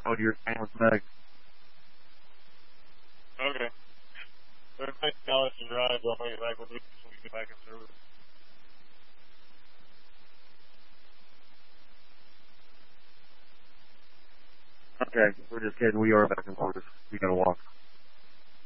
Oh, you're staying with Meg. Okay. So it takes college to drive, I'll make it back with you so we can get back in service. Okay, we're just kidding. We are back in service. We gotta walk.